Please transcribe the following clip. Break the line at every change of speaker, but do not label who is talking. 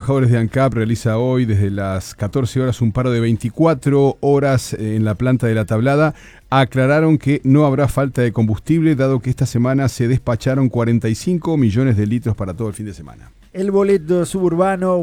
trabajadores de ANCAP realiza hoy desde las 14 horas un paro de 24 horas en la planta de La Tablada. Aclararon que no habrá falta de combustible, dado que esta semana se despacharon 45 millones de litros para todo el fin de semana.
El boleto suburbano